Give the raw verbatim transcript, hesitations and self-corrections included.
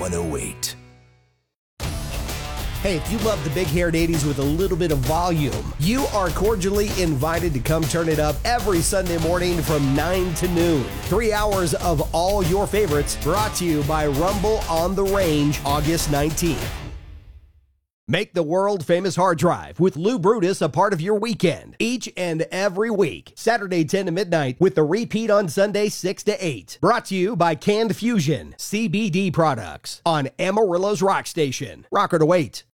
one oh eight. Hey, if you love the big-haired eighties with a little bit of volume, you are cordially invited to come turn it up every Sunday morning from nine to noon. Three hours of all your favorites brought to you by Rumble on the Range, August nineteenth. Make the world-famous hard drive with Lou Brutus a part of your weekend each and every week. Saturday ten to midnight with the repeat on Sunday six to eight. Brought to you by Canned Fusion, C B D products on Amarillo's Rock Station. Rocker to wait.